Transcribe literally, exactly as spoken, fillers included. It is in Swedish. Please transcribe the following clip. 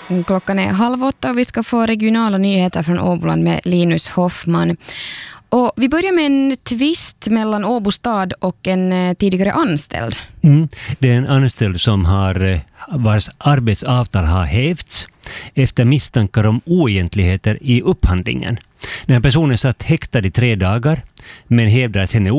Klockan är halv åtta och vi ska få regionala nyheter från Åboland med Linus Hoffman. Och vi börjar med en tvist mellan Åbo stad och en tidigare anställd. Mm. Det är en anställd som har, vars arbetsavtal har hävts efter misstankar om oegentligheter i upphandlingen. Den här personen satt häktad i tre dagar men hävdar att henne